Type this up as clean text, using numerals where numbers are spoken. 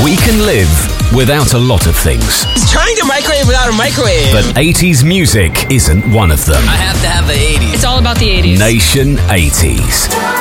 We can live without a lot of things. He's trying to microwave without a microwave. But 80s music isn't one of them. I have to have the 80s. It's all about the 80s. Nation 80s.